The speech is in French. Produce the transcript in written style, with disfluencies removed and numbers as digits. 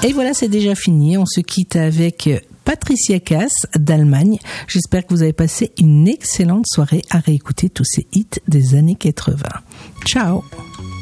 Et voilà, c'est déjà fini. On se quitte avec Patricia Cass d'Allemagne. J'espère que vous avez passé une excellente soirée à réécouter tous ces hits des années 80. Ciao!